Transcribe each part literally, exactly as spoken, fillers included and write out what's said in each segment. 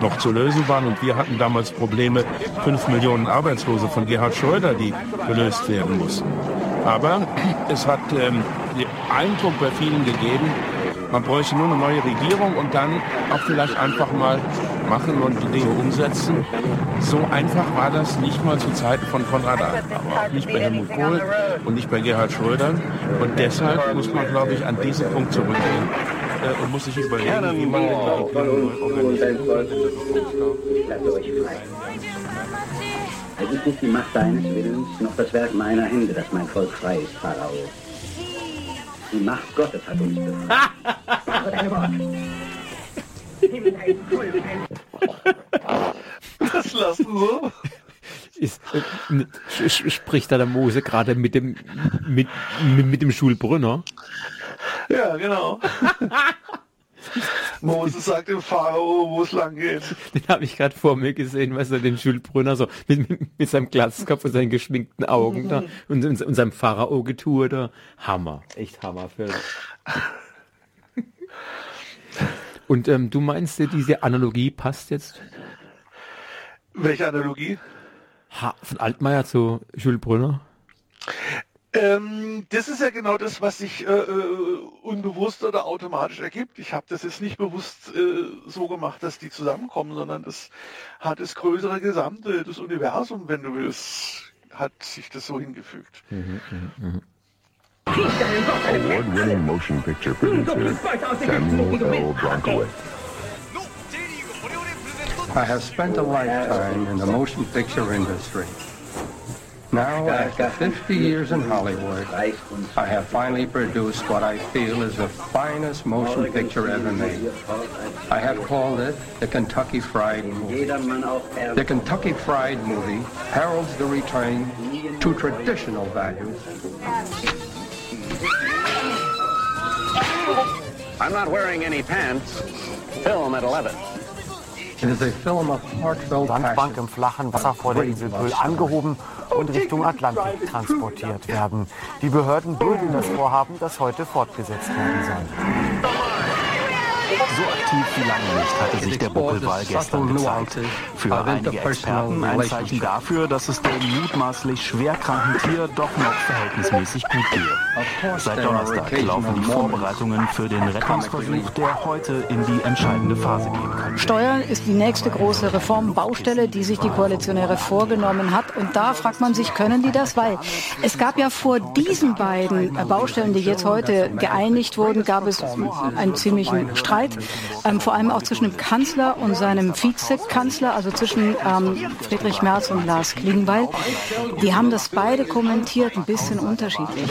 noch zu lösen waren. Und wir hatten damals Probleme, fünf Millionen Arbeitslose von Gerhard Schröder, die gelöst werden mussten. Aber es hat ähm, den Eindruck bei vielen gegeben, man bräuchte nur eine neue Regierung und dann auch vielleicht einfach mal machen und die Dinge umsetzen. So einfach war das nicht mal zu Zeiten von Konrad Adenauer, auch nicht bei Helmut Kohl und nicht bei Gerhard Schröder. Und deshalb muss man, glaube ich, an diesen Punkt zurückgehen äh, und muss sich überlegen, wie man den Regierung organisiert. Es ist nicht die Macht deines Willens, noch das Werk meiner Hände, dass mein Volk frei ist, Pharao. Die Macht Gottes hat uns befreit. Das lassen so. Ist, äh, spricht da der Mose gerade mit dem mit, mit, mit dem Schulbrunner? Ja, genau. Moses sagt dem Pharao, wo es lang geht. Den habe ich gerade vor mir gesehen, weißt du, den Schulbrunner so mit, mit, mit seinem Glatzkopf und seinen geschminkten Augen da und, und, und seinem Pharao-Getue da. Hammer, echt Hammerfilm. Und ähm, du meinst, diese Analogie passt jetzt? Welche Analogie? Ha, von Altmaier zu Schulbrunner? Ähm, das ist ja genau das, was sich äh, unbewusst oder automatisch ergibt. Ich habe das jetzt nicht bewusst äh, so gemacht, dass die zusammenkommen, sondern das hat das größere Gesamte, das Universum, wenn du willst, hat sich das so hingefügt. Mhm, mh, mh. Award-winning motion picture producer Samuel L. Bronkowitz. I have spent a lifetime in the motion picture industry. Now, after fifty years in Hollywood, I have finally produced what I feel is the finest motion picture ever made. I have called it the Kentucky Fried Movie. The Kentucky Fried Movie heralds the return to traditional values. I'm not wearing any pants. Film at eleven. It is a film of heartfelt Sandbank im flachen Wasser vor der Insel Böhl angehoben und Richtung Atlantik transportiert werden. Die Behörden dulden das Vorhaben, das heute fortgesetzt werden soll. So aktiv wie lange nicht hatte sich der Buckelwal gestern gezeigt. Für einige Experten ein Zeichen dafür, dass es dem mutmaßlich schwerkranken Tier doch noch verhältnismäßig gut gehe. Seit Donnerstag laufen die Vorbereitungen für den Rettungsversuch, der heute in die entscheidende Phase gehen kann. Steuern ist die nächste große Reformbaustelle, die sich die Koalitionäre vorgenommen hat. Und da fragt man sich, können die das? Weil es gab ja vor diesen beiden Baustellen, die jetzt heute geeinigt wurden, gab es einen ziemlichen Streit. Ähm, vor allem auch zwischen dem Kanzler und seinem Vizekanzler, also zwischen ähm, Friedrich Merz und Lars Klingbeil. Die haben das beide kommentiert, ein bisschen unterschiedlich.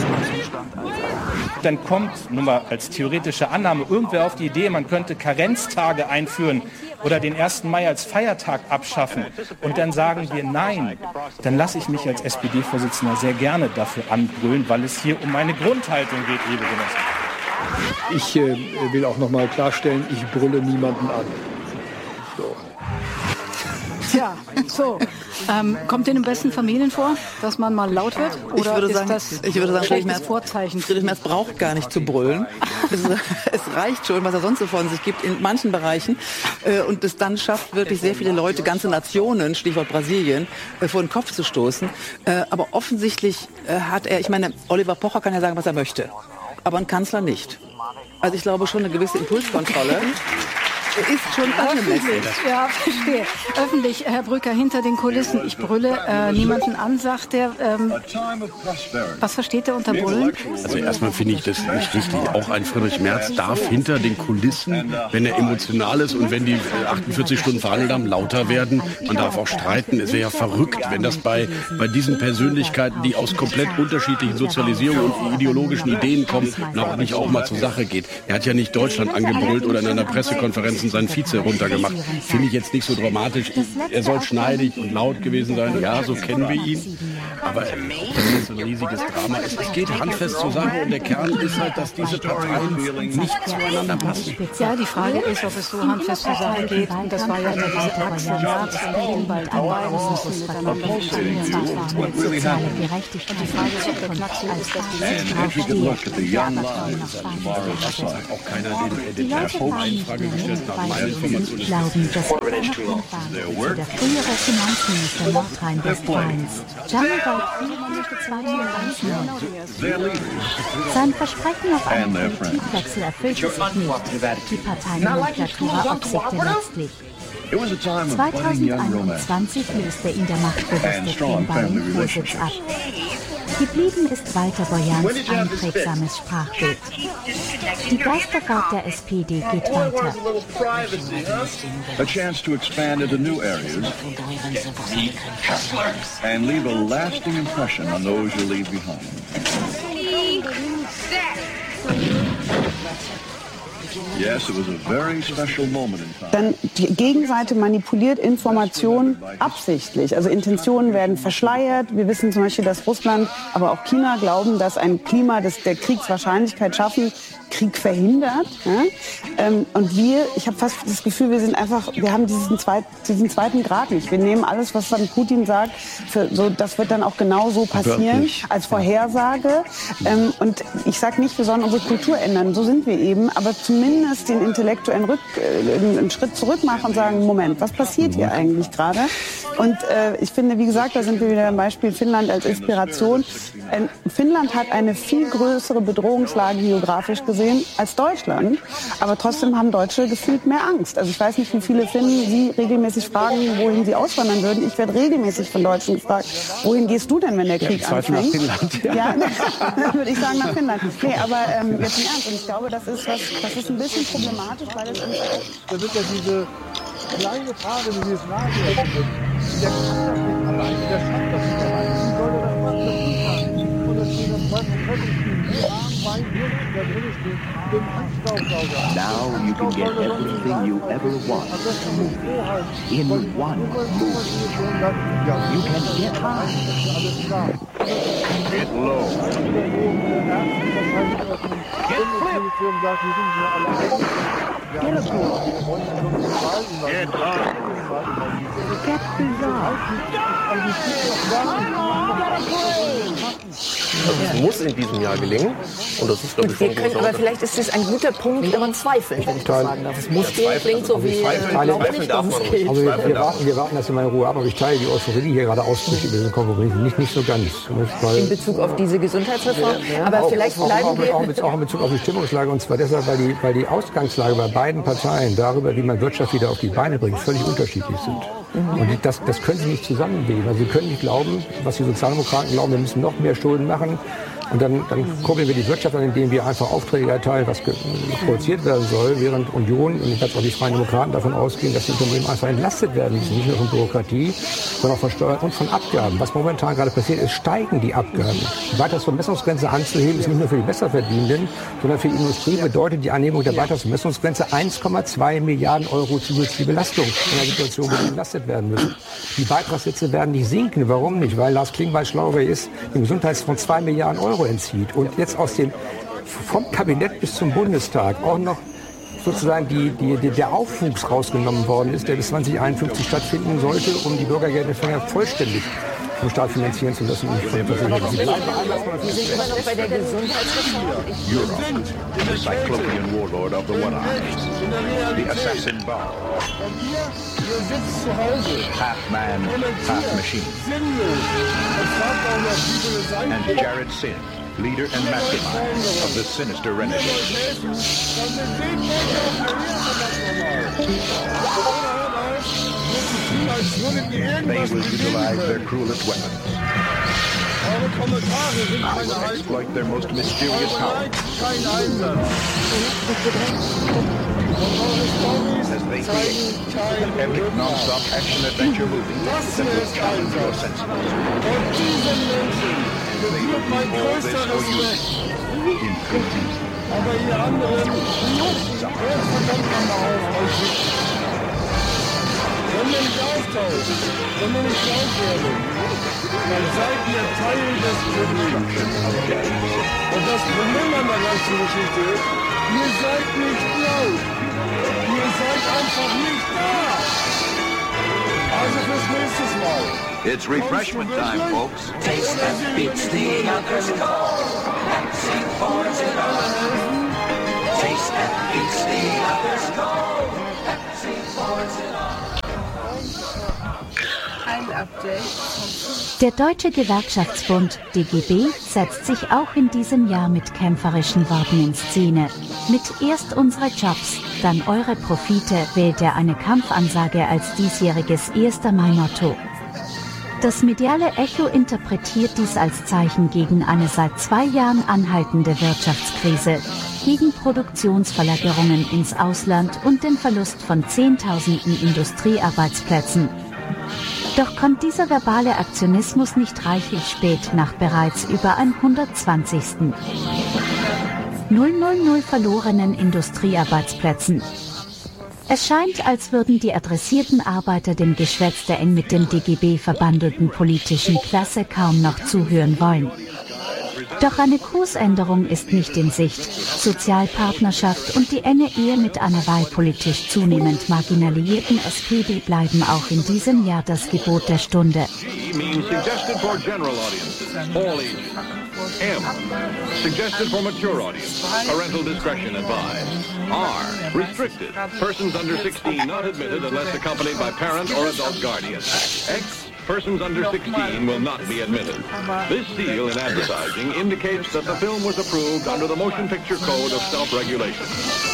Dann kommt nun mal als theoretische Annahme irgendwer auf die Idee, man könnte Karenztage einführen oder den ersten Mai als Feiertag abschaffen. Und dann sagen wir nein. Dann lasse ich mich als S P D-Vorsitzender sehr gerne dafür anbrüllen, weil es hier um meine Grundhaltung geht, liebe Genossen. Ich äh, will auch noch mal klarstellen, ich brülle niemanden an. So. Tja, so. Ähm, kommt in den besten Familien vor, dass man mal laut wird? Oder ich würde ist sagen, das ich würde sagen, Friedrich Merz, Vorzeichen? Friedrich Merz braucht gar nicht zu brüllen. es, es reicht schon, was er sonst so von sich gibt in manchen Bereichen. Äh, und es dann schafft, wirklich sehr viele Leute, ganze Nationen, Stichwort Brasilien, äh, vor den Kopf zu stoßen. Äh, aber offensichtlich äh, hat er, ich meine, Oliver Pocher kann ja sagen, was er möchte. Aber ein Kanzler nicht. Also ich glaube schon eine gewisse Impulskontrolle. Ist schon angemessen. Ja, verstehe. Öffentlich, Herr Brücker, hinter den Kulissen. Ich brülle äh, niemanden an, sagt er. Ähm, was versteht er unter Brüllen? Also erstmal finde ich das nicht richtig. Auch ein Friedrich Merz darf hinter den Kulissen, wenn er emotional ist und wenn die achtundvierzig Stunden verhandelt haben, lauter werden. Man darf auch streiten. Es wäre ja verrückt, wenn das bei, bei diesen Persönlichkeiten, die aus komplett unterschiedlichen Sozialisierungen und ideologischen Ideen kommen, auch nicht auch mal zur Sache geht. Er hat ja nicht Deutschland angebrüllt oder in einer Pressekonferenz seinen Vize runtergemacht. Finde ich jetzt nicht so dramatisch. Er soll schneidig und laut gewesen sein. Ja, so kennen wir ihn. Aber das ist so ein riesiges Drama. Es, es geht handfest zur Sache und der Kern ist halt, dass diese Parteien nicht zueinander passen. Ja, die Frage ist, ob es so handfest zur Sache geht. Und das war ja immer diese Achse Merz und bald dabei. Das müssen miteinander funktionieren. Und die Frage ist, ob der Knackse ist, dass die Also, es hat auch keiner den, den Herrscher in Frage gestellt. weil sie uns nicht glauben, dass wir noch hinfahren. So der frühere Finanzminister Nordrhein-Westfalens. Jamil Baldwin möchte zwei Millionen. Sein Versprechen auf einen Politikwechsel erfüllte sich nicht. Die Parteinomenklatura obsiegte letztlich. zwanzig einundzwanzig löste ihn der machtbewusste den Bayern-Vorsitz ab. Geblieben ist Walter Borjans einprägsames Sprachbild. Die Geisterfahrt der S P D geht weiter. A chance to expand into new areas and leave a lasting impression on those you leave behind. Yes, it was a very special moment in time. Dann die Gegenseite manipuliert Informationen absichtlich. Also Intentionen werden verschleiert. Wir wissen zum Beispiel, dass Russland, aber auch China glauben, dass ein Klima das der Kriegswahrscheinlichkeit schaffen, Krieg verhindert. Ja? Ähm, und wir, ich habe fast das Gefühl, wir sind einfach, wir haben diesen, zweit, diesen zweiten Grad nicht. Wir nehmen alles, was dann Putin sagt, für, so, das wird dann auch genau so passieren, als Vorhersage. Ähm, und ich sage nicht, wir sollen unsere Kultur ändern, so sind wir eben, aber zumindest den intellektuellen Rück, äh, einen Schritt zurück machen und sagen, Moment, was passiert hier eigentlich gerade? Und äh, ich finde, wie gesagt, da sind wir wieder am Beispiel Finnland als Inspiration. Äh, Finnland hat eine viel größere Bedrohungslage geografisch gesehen als Deutschland, aber trotzdem haben Deutsche gefühlt mehr Angst. Also ich weiß nicht, wie viele Finnen Sie regelmäßig fragen, wohin sie auswandern würden. Ich werde regelmäßig von Deutschen gefragt, wohin gehst du denn, wenn der Krieg ja, anfängt? Nach Finnland, ja. Ja, dann würde ich sagen nach Finnland. Nee, aber ähm, jetzt im Ernst. Und ich glaube, das ist, was, das ist ein bisschen problematisch, weil es uns auch... Da wird ja diese kleine Frage, wie dieses Radio, der kann das nicht allein, der schafft das nicht allein. Wie soll er das machen? Und das steht am zweiten Now you can get everything you ever want in one move. You can get high, get low, get flipped, get high, get bizarre. Das muss in diesem Jahr gelingen. Und das ist, glaube ich, schon können, aber vielleicht ist das ein guter Punkt, wenn man zweifelt, wenn ich das sagen darf. Es muss gehen, klingt so wie, ich glaube nicht, dass es geht. Also wir, wir, warten, wir warten das in Ruhe ab, aber ich teile die Euphorie, die hier gerade ausspricht über diesen Kompromiss, nicht, nicht so ganz. In Bezug auf diese Gesundheitsreform? Aber auch, vielleicht auch, bleiben auch, wir... Auch, auch in Bezug auf die Stimmungslage, und zwar deshalb, weil die, weil die Ausgangslage bei beiden Parteien darüber, wie man Wirtschaft wieder auf die Beine bringt, völlig unterschiedlich sind. Mhm. Und die, das, das können sie nicht zusammenwählen. Also sie können nicht glauben, was die Sozialdemokraten glauben, wir müssen noch mehr Schulden machen. Und dann, dann kurbeln wir die Wirtschaft an, indem wir einfach Aufträge erteilen, was produziert werden soll, während Union und jetzt auch die Freien Demokraten davon ausgehen, dass die Unternehmen einfach entlastet werden müssen, nicht nur von Bürokratie, sondern auch von Steuern und von Abgaben. Was momentan gerade passiert ist, steigen die Abgaben. Die Beitragsvermessungsgrenze anzuheben ist nicht nur für die Besserverdienenden, sondern für die Industrie bedeutet die Anhebung der Beitragsvermessungsgrenze eins Komma zwei Milliarden Euro zusätzliche Belastung in einer Situation, wo sie entlastet werden müssen. Die Beitragssätze werden nicht sinken. Warum nicht? Weil Lars Klingbeil schlauer ist, im Gesundheitsfonds zwei Milliarden Euro entzieht und jetzt aus dem, vom Kabinett bis zum Bundestag auch noch sozusagen die, die, die, der Aufwuchs rausgenommen worden ist, der bis zwanzig einundfünfzig stattfinden sollte, um die Bürgergeldempfänger vollständig vom Staat finanzieren zu lassen. Wir sind immer noch bei der Gesundheitsreform. Europe, the cyclopean warlord of the One-Eyes, the assassin Baal, half man, half machine, and Jared Sin, leader and mastermind of the sinister renegade. They will utilize their cruelest weapons and exploit their most mysterious power as they create an epic non-stop action-adventure movie that will challenge your senses. And they will do all this for you in three D. Wenn wir nicht austauschen, wenn wir nicht laut werden, dann seid ihr Teil des Problems. Und das Problem an der ganzen Geschichte ist, ihr seid nicht laut. Ihr seid einfach nicht da. Also fürs nächste Mal. It's refreshment time, folks. Taste that beats the others call. Sing for it. Taste that beats the others call. Der Deutsche Gewerkschaftsbund D G B setzt sich auch in diesem Jahr mit kämpferischen Worten in Szene. Mit erst unsere Jobs, dann eure Profite wählt er eine Kampfansage als diesjähriges erster Mai-Motto. Das mediale Echo interpretiert dies als Zeichen gegen eine seit zwei Jahren anhaltende Wirtschaftskrise, gegen Produktionsverlagerungen ins Ausland und den Verlust von Zehntausenden Industriearbeitsplätzen. Doch kommt dieser verbale Aktionismus nicht reichlich spät nach bereits über hundertzwanzigsten null null null verlorenen Industriearbeitsplätzen. Es scheint, als würden die adressierten Arbeiter dem Geschwätz der eng mit dem D G B verbandelten politischen Klasse kaum noch zuhören wollen. Doch eine Kursänderung ist nicht in Sicht. Sozialpartnerschaft und die enge Ehe mit einer wahlpolitisch zunehmend marginalisierten S P D bleiben auch in diesem Jahr das Gebot der Stunde. M. Suggested for mature audience. Parental discretion advised. R. Restricted. Persons under sixteen not admitted unless accompanied by parent or adult guardian. X. Persons under sixteen will not be admitted. This seal in advertising indicates that the film was approved under the Motion Picture Code of Self-Regulation.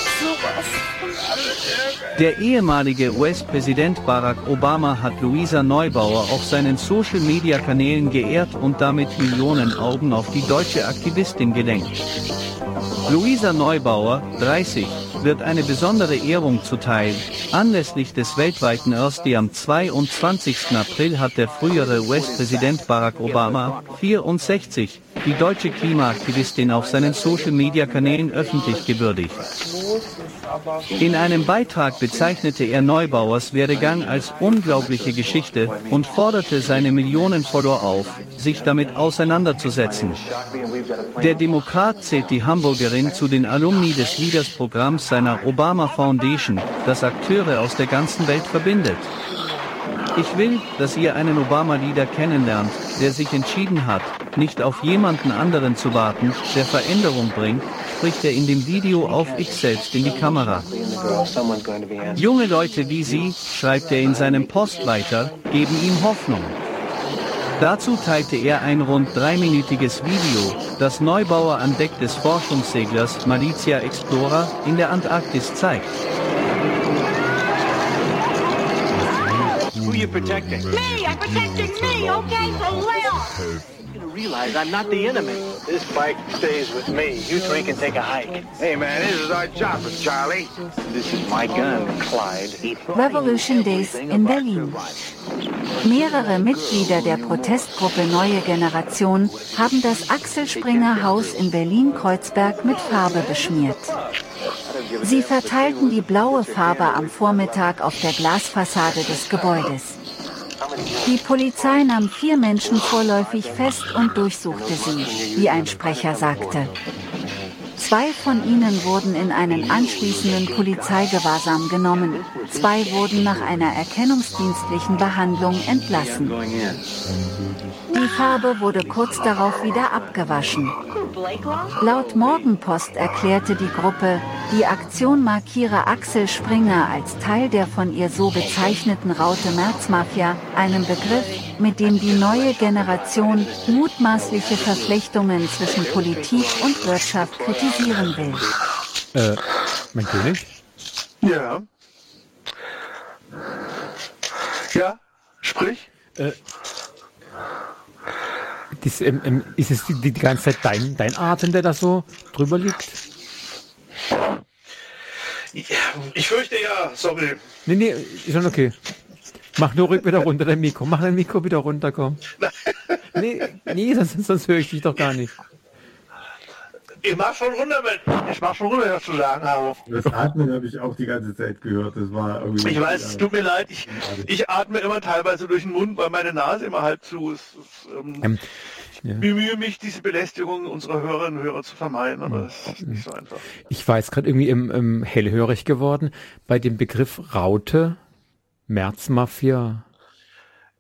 Der ehemalige U S-Präsident Barack Obama hat Luisa Neubauer auf seinen Social-Media-Kanälen geehrt und damit Millionen Augen auf die deutsche Aktivistin gelenkt. Luisa Neubauer, dreißig, wird eine besondere Ehrung zuteil. Anlässlich des weltweiten Earth Day am zweiundzwanzigsten April hat der frühere U S-Präsident Barack Obama, vierundsechzig, die deutsche Klimaaktivistin auf seinen Social-Media-Kanälen öffentlich gewürdigt. In einem Beitrag bezeichnete er Neubauers Werdegang als unglaubliche Geschichte und forderte seine Millionen Follower auf, sich damit auseinanderzusetzen. Der Demokrat zählt die Hamburgerin zu den Alumni des Leaders-Programms seiner Obama Foundation, das Akteure aus der ganzen Welt verbindet. Ich will, dass ihr einen Obama-Leader kennenlernt, der sich entschieden hat, nicht auf jemanden anderen zu warten, der Veränderung bringt, spricht er in dem Video auf X selbst in die Kamera. Junge Leute wie Sie, schreibt er in seinem Post weiter, geben ihm Hoffnung. Dazu teilte er ein rund dreiminütiges Video, das Neubauer an Deck des Forschungsseglers Malizia Explorer in der Antarktis zeigt. Who are you protecting? Me! I'm protecting me, okay? So lay off! You're gonna realize I'm not the enemy. This bike stays with me. You three can take a hike. Hey man, this is our chopper, Charlie. This is my gun, Clyde. Revolution Days in Berlin. Mehrere Mitglieder der Protestgruppe Neue Generation haben das Axel Springer Haus in Berlin-Kreuzberg mit Farbe beschmiert. Sie verteilten die blaue Farbe am Vormittag auf der Glasfassade des Gebäudes. Die Polizei nahm vier Menschen vorläufig fest und durchsuchte sie, wie ein Sprecher sagte. Zwei von ihnen wurden in einen anschließenden Polizeigewahrsam genommen, zwei wurden nach einer erkennungsdienstlichen Behandlung entlassen. Die Farbe wurde kurz darauf wieder abgewaschen. Laut Morgenpost erklärte die Gruppe, die Aktion markiere Axel Springer als Teil der von ihr so bezeichneten Raute Märzmafia, einem Begriff, mit dem die neue Generation mutmaßliche Verflechtungen zwischen Politik und Wirtschaft kritisieren will. Äh, mein König? Ja. Ja, sprich. Äh, dies, ähm, ähm, ist es die, die ganze Zeit dein, dein Atem, der da so drüber liegt? Ich fürchte ja, sorry. Nee, nee, ist schon okay. Mach nur ruhig wieder runter, dein Mikro. Mach dein Mikro wieder runter, komm. Nee, nee, sonst, sonst höre ich dich doch gar nicht. Ich mach schon runter, wenn ich mach schon runter, was zu sagen habe. Das Atmen habe ich auch die ganze Zeit gehört. Das war irgendwie. Ich weiß, es tut mir leid. Ich, ich atme immer teilweise durch den Mund, weil meine Nase immer halb zu ist. Ähm, ähm, ja. Ich bemühe mich, diese Belästigung unserer Hörerinnen und Hörer zu vermeiden, aber das ist nicht so einfach. Ich war jetzt gerade irgendwie im, im hellhörig geworden bei dem Begriff Raute, Märzmafia.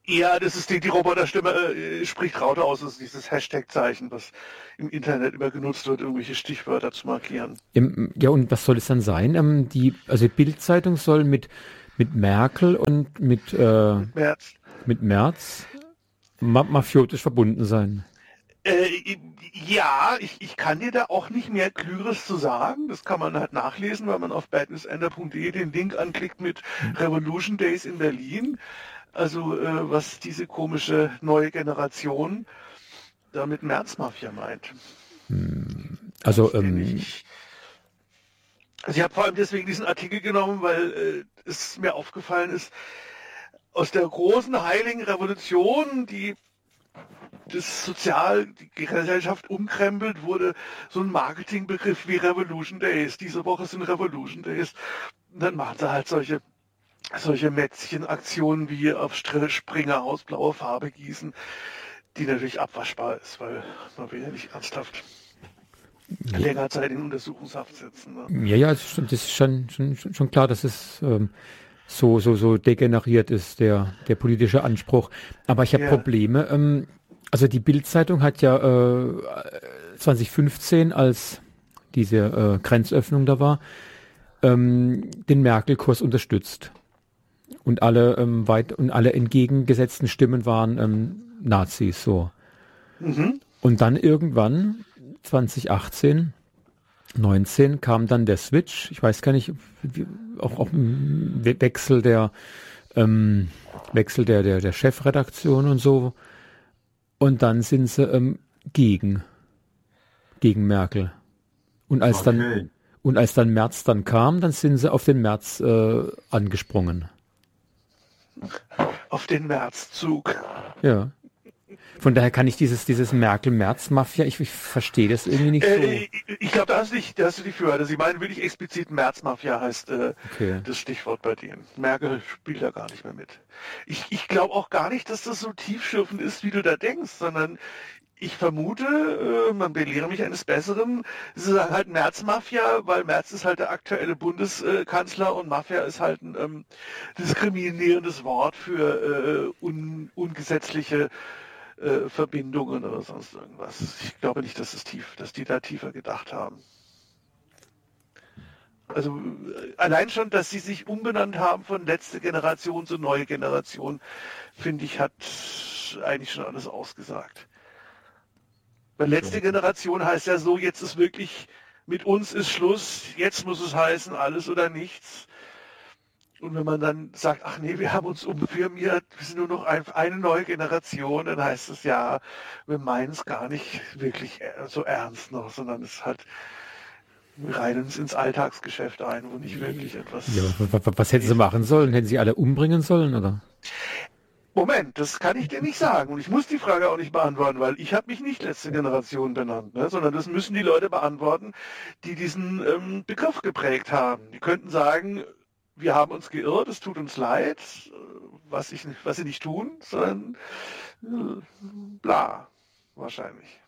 Ja, das ist die, die Roboterstimme, äh, spricht Raute aus, das ist dieses Hashtag-Zeichen, was im Internet immer genutzt wird, irgendwelche Stichwörter zu markieren. Ja, und was soll es dann sein? Ähm, die, also die Bild-Zeitung soll mit, mit Merkel und mit, äh, mit Merz, mit Merz ma mafiotisch verbunden sein. Äh, ja, ich, ich kann dir da auch nicht mehr Klügeres zu sagen. Das kann man halt nachlesen, weil man auf badnewsender punkt de den Link anklickt mit Revolution Days in Berlin. Also äh, was diese komische neue Generation da mit Märzmafia meint. Also, ähm, also ich habe vor allem deswegen diesen Artikel genommen, weil äh, es mir aufgefallen ist, aus der großen heiligen Revolution, die das Sozial, die Gesellschaft umkrempelt, wurde so ein Marketingbegriff wie Revolution Days. Diese Woche sind Revolution Days. Und dann machen sie halt solche solche Mätzchen-Aktionen wie auf Springer aus blaue Farbe gießen, die natürlich abwaschbar ist, weil man will ja nicht ernsthaft ja. länger Zeit in Untersuchungshaft sitzen. Ne? Ja, ja, das ist, das ist schon, schon, schon klar, dass es ähm, so, so, so degeneriert ist, der, der politische Anspruch. Aber ich habe Ja. Probleme. Ähm, also die Bild-Zeitung hat ja äh, zwanzig fünfzehn, als diese äh, Grenzöffnung da war, ähm, den Merkel-Kurs unterstützt. Und alle ähm, weit und alle entgegengesetzten Stimmen waren ähm, Nazis, so. Mhm. Und dann irgendwann, zwanzig achtzehn, neunzehn, kam dann der Switch. Ich weiß gar nicht, wie- auch, auch ein We- Wechsel der ähm, Wechsel der, der, der Chefredaktion und so. Und dann sind sie ähm, gegen gegen Merkel. Und als dann Okay. und als dann Merz dann kam, dann sind sie auf den Merz äh, angesprungen. Auf den Märzzug. Ja. Von daher kann ich dieses, dieses Merkel-Merz-Mafia, ich, ich verstehe das irgendwie nicht so. Äh, ich ich glaube, da hast du dich, da hast du dich für. Also sie meinen wirklich explizit Märzmafia heißt äh, Okay. das Stichwort bei denen. Merkel spielt da gar nicht mehr mit. Ich, ich glaube auch gar nicht, dass das so tiefschürfend ist, wie du da denkst, sondern ich vermute, äh, man belehre mich eines Besseren, sie sagen halt Märzmafia, weil Merz ist halt der aktuelle Bundeskanzler und Mafia ist halt ein ähm, diskriminierendes Wort für äh, un, ungesetzliche äh, Verbindungen oder sonst irgendwas. Ich glaube nicht, dass es tief, dass die da tiefer gedacht haben. Also äh, allein schon, dass sie sich umbenannt haben von letzte Generation zu neue Generation, finde ich, hat eigentlich schon alles ausgesagt. Weil letzte Generation heißt ja so, jetzt ist wirklich, mit uns ist Schluss, jetzt muss es heißen, alles oder nichts. Und wenn man dann sagt, ach nee, wir haben uns umfirmiert, wir sind nur noch ein, eine neue Generation, dann heißt es ja, wir meinen es gar nicht wirklich so ernst noch, sondern es hat, wir reihen uns ins Alltagsgeschäft ein, wo nicht wirklich etwas... Ja, was, was, was hätten sie machen sollen? Hätten sie alle umbringen sollen, oder? Moment, das kann ich dir nicht sagen. Und ich muss die Frage auch nicht beantworten, weil ich habe mich nicht letzte Generation benannt, ne? Sondern das müssen die Leute beantworten, die diesen ähm, Begriff geprägt haben. Die könnten sagen, wir haben uns geirrt, es tut uns leid, was, ich, was sie nicht tun, sondern äh, bla, wahrscheinlich.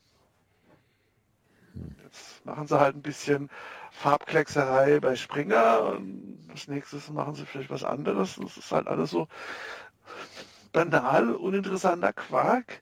Jetzt machen sie halt ein bisschen Farbkleckserei bei Springer und das nächste machen sie vielleicht was anderes. Das ist halt alles so banal, uninteressanter Quark.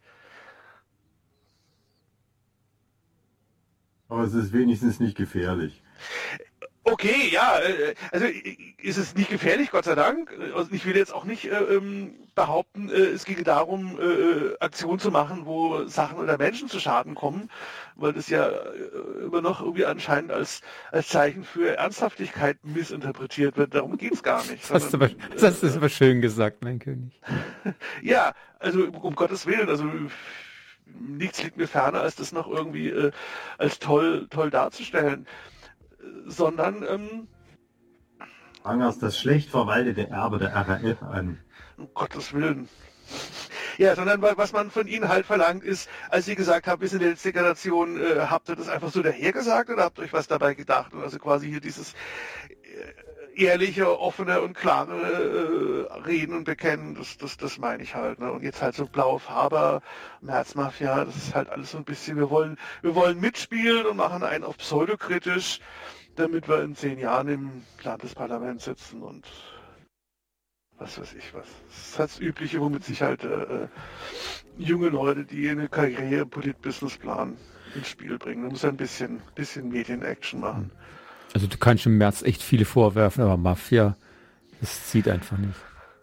Aber es ist wenigstens nicht gefährlich. Okay, ja, äh, also äh, ist es nicht gefährlich, Gott sei Dank. Also ich will jetzt auch nicht äh, ähm, behaupten, äh, es ginge darum, äh, Aktionen zu machen, wo Sachen oder Menschen zu Schaden kommen, weil das ja äh, immer noch irgendwie anscheinend als, als Zeichen für Ernsthaftigkeit missinterpretiert wird. Darum geht's gar nicht. Das hast, du aber, das hast du aber schön gesagt, mein König. Ja, also um Gottes Willen, also nichts liegt mir ferner, als das noch irgendwie äh, als toll, toll darzustellen. Sondern ähm, Prangers das schlecht verwaltete Erbe der R A F an. um Gottes Willen. Ja, sondern was man von ihnen halt verlangt ist, als sie gesagt haben, wir sind die letzte Generation, äh, habt ihr das einfach so dahergesagt oder habt ihr euch was dabei gedacht? Und also quasi hier dieses äh, ehrliche, offene und klare äh, Reden und Bekennen, das, das, das meine ich halt. Ne? Und jetzt halt so blaue Farbe, Märzmafia, das ist halt alles so ein bisschen, wir wollen, wir wollen mitspielen und machen einen auf pseudokritisch, damit wir in zehn Jahren im Landesparlament sitzen und was weiß ich was. Das ist das Übliche, womit sich halt äh, junge Leute, die eine Karriere im Politbusiness planen, ins Spiel bringen. Da muss er ein bisschen, bisschen Medien-Action machen. Also du kannst im März echt viele vorwerfen, aber Mafia, das zieht einfach nicht.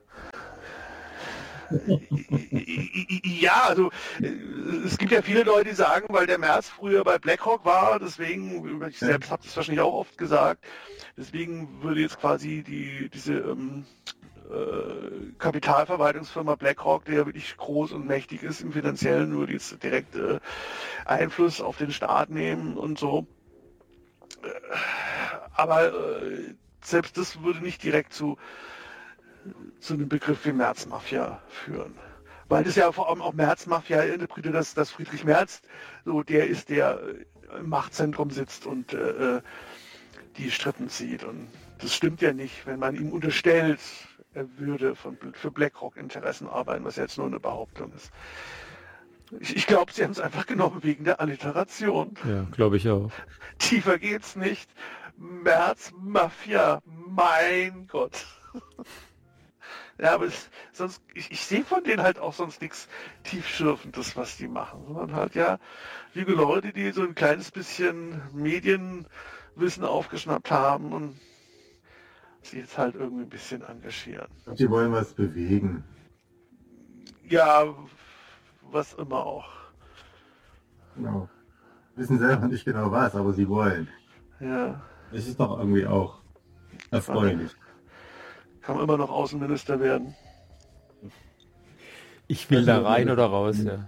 Ja, also es gibt ja viele Leute, die sagen, weil der Merz früher bei BlackRock war, deswegen, ich selbst habe das wahrscheinlich auch oft gesagt, deswegen würde jetzt quasi die diese ähm, äh, Kapitalverwaltungsfirma BlackRock, der ja wirklich groß und mächtig ist im Finanziellen, nur jetzt direkt äh, Einfluss auf den Staat nehmen und so. Aber äh, selbst das würde nicht direkt zu zu einem Begriff wie Märzmafia führen. Weil das ja vor allem auch Märzmafia interpretiert, dass, dass Friedrich Merz so der ist, der im Machtzentrum sitzt und äh, die Strippen zieht. Und das stimmt ja nicht, wenn man ihm unterstellt, er würde von, für BlackRock-Interessen arbeiten, was jetzt nur eine Behauptung ist. Ich, ich glaube, sie haben es einfach genommen wegen der Alliteration. Ja, glaube ich auch. Tiefer geht's nicht. Märzmafia, mein Gott. Ja, aber es, sonst, ich, ich sehe von denen halt auch sonst nichts Tiefschürfendes, was die machen, sondern halt ja, junge Leute, die so ein kleines bisschen Medienwissen aufgeschnappt haben und sich jetzt halt irgendwie ein bisschen engagieren. Und die wollen was bewegen. Ja, was immer auch. Genau. Wissen selber nicht genau was, aber sie wollen. Ja. Es ist doch irgendwie auch erfreulich. Kann man immer noch Außenminister werden. Ich will da rein oder raus, ja.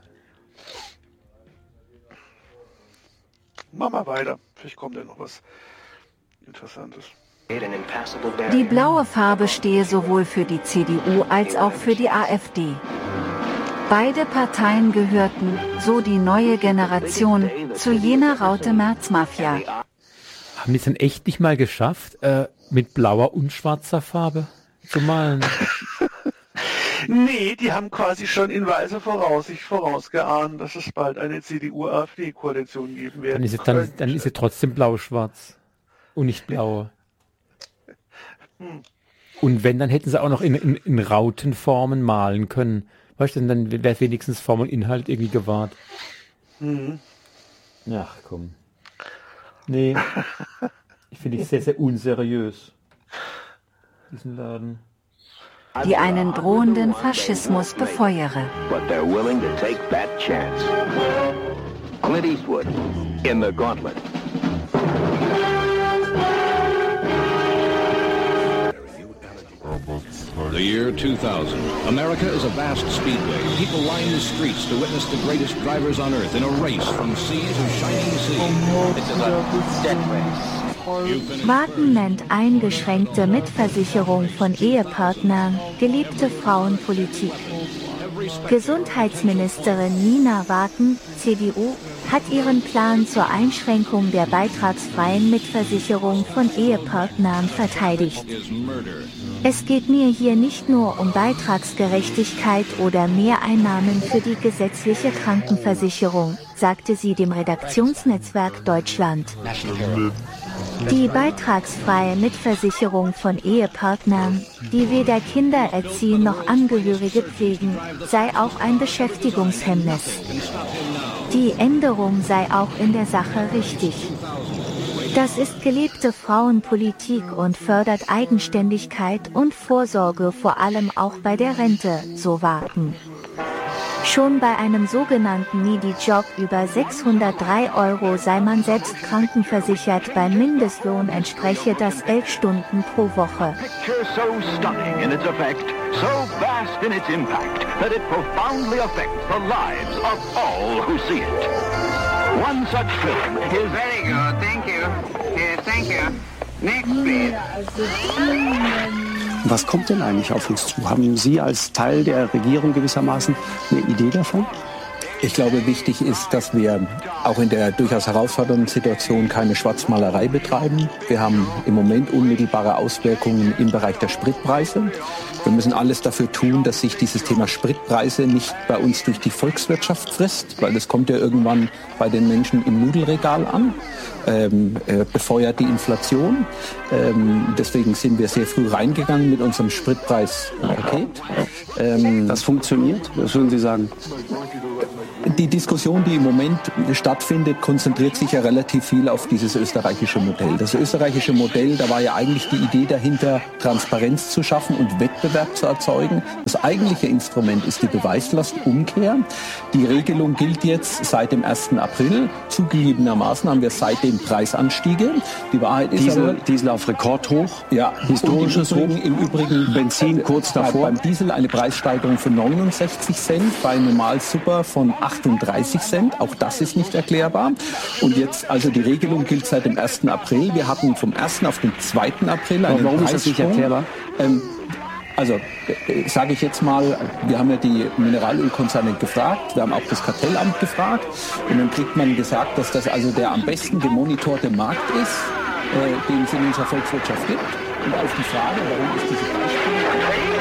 Mach mal weiter. Vielleicht kommt ja noch was Interessantes. Die blaue Farbe stehe sowohl für die C D U als auch für die AfD. Beide Parteien gehörten, so die neue Generation, zu jener Raute Märzmafia. Haben die es dann echt nicht mal geschafft, äh, mit blauer und schwarzer Farbe zu malen? Nee, die haben quasi schon in weiser Voraussicht vorausgeahnt, dass es bald eine C D U-A f D-Koalition geben wird. Dann ist, es, dann, dann ist sie trotzdem blau-schwarz und nicht blau. Hm. Und wenn, dann hätten sie auch noch in, in, in Rautenformen malen können. Weißt du, dann wäre wenigstens Form und Inhalt irgendwie gewahrt. Hm. Ach komm. Nee, ich finde ich sehr, sehr unseriös, diesen Laden. Die einen drohenden Faschismus befeuere. But they're willing to take that chance. Clint Eastwood in The Gauntlet. The year two thousand. America is a vast speedway. People line the streets to witness the greatest drivers on earth in a race from sea to shining sea. It's a death race. Warten nennt eingeschränkte Mitversicherung von Ehepartnern, geliebte Frauenpolitik. Gesundheitsministerin Nina Waken, C D U, hat ihren Plan zur Einschränkung der beitragsfreien Mitversicherung von Ehepartnern verteidigt. Es geht mir hier nicht nur um Beitragsgerechtigkeit oder Mehreinnahmen für die gesetzliche Krankenversicherung, sagte sie dem Redaktionsnetzwerk Deutschland. Die beitragsfreie Mitversicherung von Ehepartnern, die weder Kinder erziehen noch Angehörige pflegen, sei auch ein Beschäftigungshemmnis. Die Änderung sei auch in der Sache richtig. Das ist gelebte Frauenpolitik und fördert Eigenständigkeit und Vorsorge vor allem auch bei der Rente, so Waken. Schon bei einem sogenannten Needy-Job über sechshundertdrei Euro sei man selbst krankenversichert, beim Mindestlohn entspreche das elf Stunden pro Woche. Picture so stunning in its effect, so vast in its impact, that it profoundly affects the lives of all who see it. One such film is... Very good, thank you. Yes, thank you. Next, please. Was kommt denn eigentlich auf uns zu? Haben Sie als Teil der Regierung gewissermaßen eine Idee davon? Ich glaube, wichtig ist, dass wir auch in der durchaus herausfordernden Situation keine Schwarzmalerei betreiben. Wir haben im Moment unmittelbare Auswirkungen im Bereich der Spritpreise. Wir müssen alles dafür tun, dass sich dieses Thema Spritpreise nicht bei uns durch die Volkswirtschaft frisst, weil das kommt ja irgendwann bei den Menschen im Nudelregal an, ähm, äh, befeuert die Inflation. Ähm, deswegen sind wir sehr früh reingegangen mit unserem Spritpreispaket. Ähm, das funktioniert, was würden Sie sagen? Die Diskussion, die im Moment stattfindet, konzentriert sich ja relativ viel auf dieses österreichische Modell. Das österreichische Modell, da war ja eigentlich die Idee dahinter, Transparenz zu schaffen und Wettbewerb zu erzeugen. Das eigentliche Instrument ist die Beweislastumkehr. Die Regelung gilt jetzt seit dem ersten April. Zugegebenermaßen haben wir seitdem Preisanstiege. Die Wahrheit ist Diesel, aber, Diesel auf Rekordhoch, ja, historisches Hoch. Im Übrigen Benzin kurz davor. Beim Diesel eine Preissteigerung von neunundsechzig Cent, bei Normal Super von achtunddreißig Cent. Auch das ist nicht erklärbar. Und jetzt, also die Regelung gilt seit dem ersten April. Wir hatten vom ersten auf den zweiten April einen Warum ist das nicht erklärbar? Ähm, also, äh, sage ich jetzt mal, wir haben ja die Mineralölkonzerne gefragt, wir haben auch das Kartellamt gefragt und dann kriegt man gesagt, dass das also der am besten gemonitorte Markt ist, äh, den es in unserer Volkswirtschaft gibt. Und auf die Frage, warum ist diese Preissteigerung?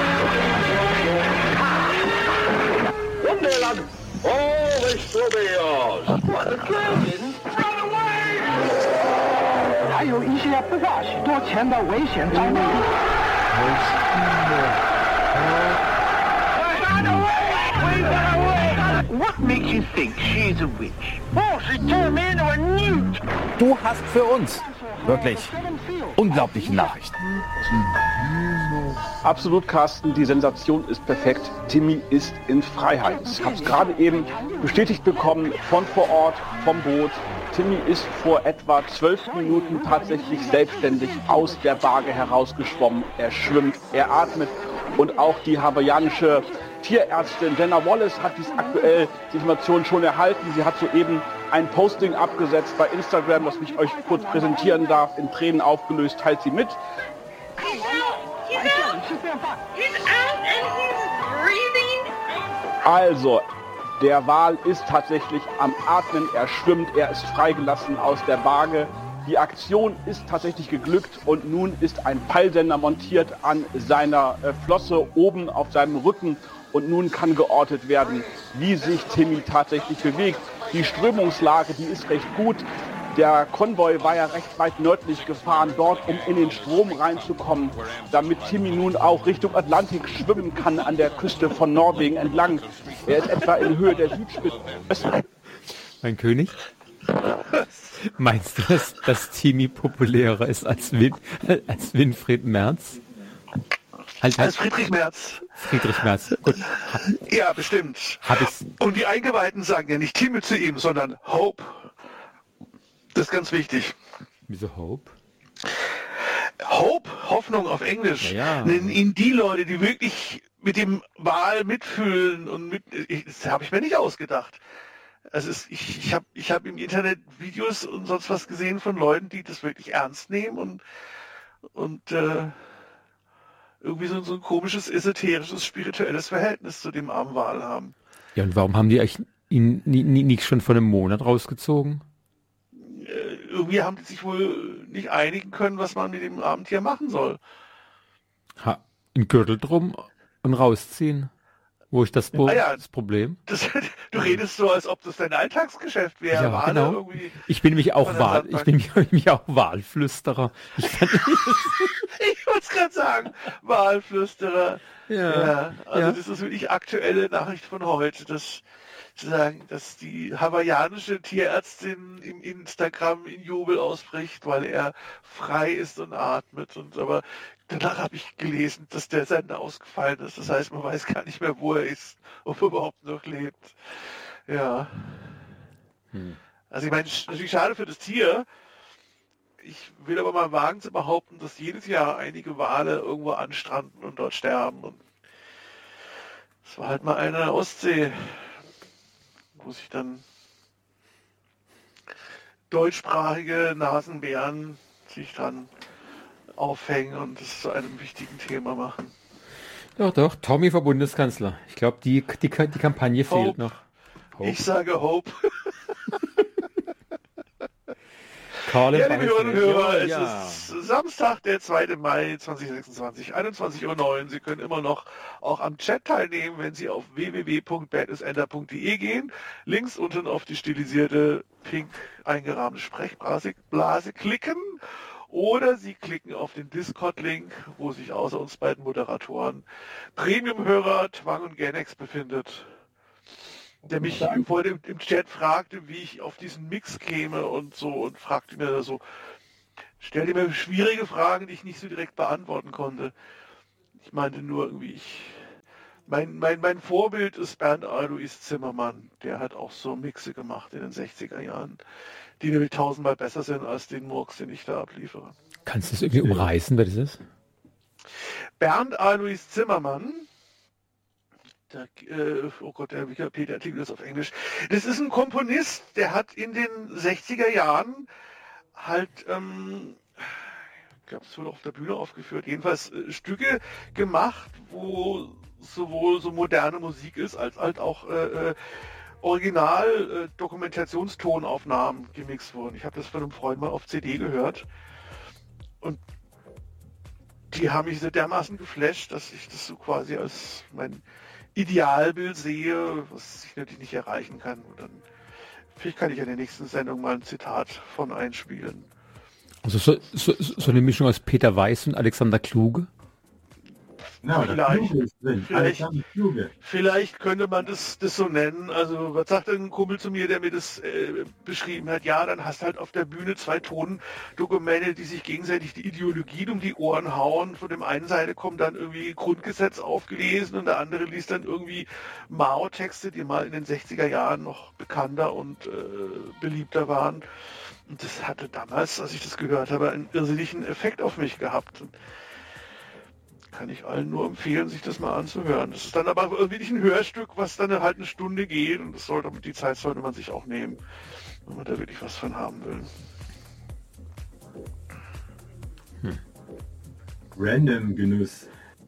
What makes you think she's a witch? Oh, she turned me into a newt. Du hast für uns wirklich unglaubliche Nachrichten. Absolut, Carsten, die Sensation ist perfekt. Timmy ist in Freiheit. Ich habe es gerade eben bestätigt bekommen von vor Ort, vom Boot. Timmy ist vor etwa zwölf Minuten tatsächlich selbstständig aus der Barge herausgeschwommen. Er schwimmt, er atmet und auch die hawaiianische Tierärztin Jenna Wallace hat dies aktuell die Information schon erhalten. Sie hat soeben ein Posting abgesetzt bei Instagram, das ich euch kurz präsentieren darf, in Tränen aufgelöst, teilt sie mit. Also, der Wal ist tatsächlich am Atmen, er schwimmt, er ist freigelassen aus der Barge. Die Aktion ist tatsächlich geglückt und nun ist ein Peilsender montiert an seiner äh, Flosse oben auf seinem Rücken und nun kann geortet werden, wie sich Timmy tatsächlich bewegt. Die Strömungslage, die ist recht gut. Der Konvoi war ja recht weit nördlich gefahren, dort um in den Strom reinzukommen, damit Timmy nun auch Richtung Atlantik schwimmen kann an der Küste von Norwegen entlang. Er ist etwa in Höhe der Südspitze. Mein König? Meinst du, dass, dass Timmy populärer ist als, Win, als Winfried Merz? Halt, halt. Als Friedrich Merz. Friedrich Merz, gut. Ja, bestimmt. Hab ich's. Und die Eingeweihten sagen ja nicht Timmy zu ihm, sondern Hope. Das ist ganz wichtig. Wieso Hope? Hope, Hoffnung auf Englisch. Ja. Nennen ihn die Leute, die wirklich mit dem Wal mitfühlen und mit, ich, das habe ich mir nicht ausgedacht. Also es, ich, ich habe ich hab im Internet Videos und sonst was gesehen von Leuten, die das wirklich ernst nehmen und, und äh, irgendwie so, so ein komisches, esoterisches, spirituelles Verhältnis zu dem armen Wal haben. Ja, und warum haben die eigentlich ihn nie, nie, nicht schon vor einem Monat rausgezogen? Äh, irgendwie haben die sich wohl nicht einigen können, was man mit dem armen Tier machen soll. Ha, einen Gürtel drum und rausziehen? Wo ist das, Pro- ah ja, das Problem? Das, du redest so, als ob das dein Alltagsgeschäft wäre. Ja, genau. Irgendwie ich bin nämlich auch Wahl, ich bin nämlich auch Wahlflüsterer. Ich, ich wollte es gerade sagen, Wahlflüsterer. Ja, ja, also ja. Das ist wirklich aktuelle Nachricht von heute, dass zu sagen, dass die hawaiianische Tierärztin im Instagram in Jubel ausbricht, weil er frei ist und atmet. Und aber danach habe ich gelesen, dass der Sender ausgefallen ist. Das heißt, man weiß gar nicht mehr, wo er ist, ob er überhaupt noch lebt. Ja. Hm. Also ich meine, natürlich schade für das Tier. Ich will aber mal wagen zu behaupten, dass jedes Jahr einige Wale irgendwo anstranden und dort sterben. Und es war halt mal eine in der Ostsee, wo sich dann deutschsprachige Nasenbären sich dran aufhängen und das zu einem wichtigen Thema machen. Doch, doch, Tommy für Bundeskanzler. Ich glaube, die, die, die Kampagne Hope. fehlt noch. Ich sage Hope. Karl Ja, liebe Hörerinnen und Hörer, es ja. ist Samstag, der zweite Mai zweitausendsechsundzwanzig, einundzwanzig Uhr neun. Sie können immer noch auch am Chat teilnehmen, wenn Sie auf w w w punkt badisender punkt d e gehen. Links unten auf die stilisierte, pink eingerahmte Sprechblase Blase klicken. Oder Sie klicken auf den Discord-Link, wo sich außer uns beiden Moderatoren Premium-Hörer Twang und Genex befindet, der mich vorhin im Chat fragte, wie ich auf diesen Mix käme und so, und fragte mir so, stellte mir schwierige Fragen, die ich nicht so direkt beantworten konnte. Ich meinte nur irgendwie, ich, mein, mein, mein Vorbild ist Bernd Alois Zimmermann, der hat auch so Mixe gemacht in den sechziger Jahren, die nämlich tausendmal besser sind als den Murks, den ich da abliefere. Kannst du das irgendwie umreißen, wer das ist? Bernd Alois Zimmermann, der, äh, oh Gott, der Wikipedia-Artikel ist auf Englisch. Das ist ein Komponist, der hat in den sechziger Jahren halt, ähm, ich glaube, es wurde auf der Bühne aufgeführt, jedenfalls äh, Stücke gemacht, wo sowohl so moderne Musik ist, als halt auch äh, äh, Original-Dokumentationstonaufnahmen äh, gemixt wurden. Ich habe das von einem Freund mal auf C D gehört und die haben mich so dermaßen geflasht, dass ich das so quasi als mein Idealbild sehe, was ich natürlich nicht erreichen kann. Und dann vielleicht kann ich in der nächsten Sendung mal ein Zitat von einspielen. Also so, so, so eine Mischung aus Peter Weiß und Alexander Kluge? Ja, vielleicht, vielleicht, Kluge. vielleicht könnte man das, das so nennen. Also was sagt ein Kumpel zu mir, der mir das äh, beschrieben hat? Ja, dann hast du halt auf der Bühne zwei Tondokumente, die sich gegenseitig die Ideologien um die Ohren hauen. Von dem einen Seite kommt dann irgendwie Grundgesetz aufgelesen und der andere liest dann irgendwie Mao-Texte, die mal in den sechziger Jahren noch bekannter und äh, beliebter waren. Und das hatte damals, als ich das gehört habe, einen irrsinnigen Effekt auf mich gehabt. Und kann ich allen nur empfehlen, sich das mal anzuhören. Das ist dann aber wirklich ein Hörstück, was dann halt eine Stunde geht, und das sollte, die Zeit sollte man sich auch nehmen, wenn man da wirklich was von haben will. Hm. Random Genuss.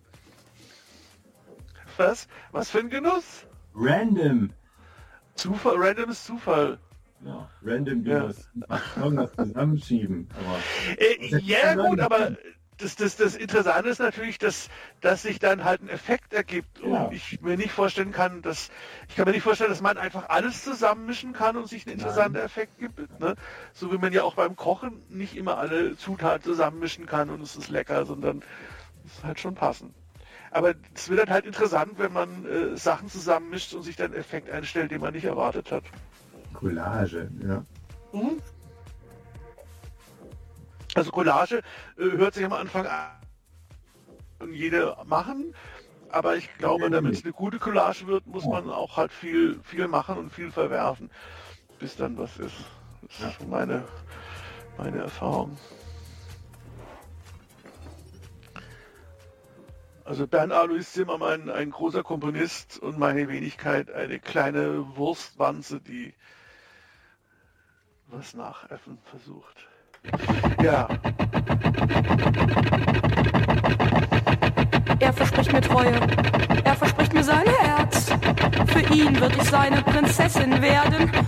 Was? Was für ein Genuss? Random. Zufall, random ist Zufall. Ja, Random Genuss. Ja. Irgendwas zusammenschieben. Aber äh, ja gut, aber Das, das, das Interessante ist natürlich, dass, dass sich dann halt ein Effekt ergibt und ja. ich mir nicht vorstellen kann, dass ich kann mir nicht vorstellen, dass man einfach alles zusammenmischen kann und sich ein interessanter Nein. Effekt gibt. Ne? So wie man ja auch beim Kochen nicht immer alle Zutaten zusammenmischen kann und es ist lecker, sondern es ist halt schon passend. Aber es wird dann halt interessant, wenn man äh, Sachen zusammenmischt und sich dann einen Effekt einstellt, den man nicht erwartet hat. Collage, ja. Mhm. Also Collage äh, hört sich am Anfang an, jede machen, aber ich glaube, damit es eine gute Collage wird, muss man auch halt viel, viel machen und viel verwerfen, bis dann was ist. Das ist ja. meine, meine Erfahrung. Also Bernd Alois Zimmermann, ein großer Komponist, und meine Wenigkeit eine kleine Wurstwanze, die was nachäffen versucht. Ja. Er verspricht mir Treue. Er verspricht mir sein Herz. Für ihn wird ich seine Prinzessin werden.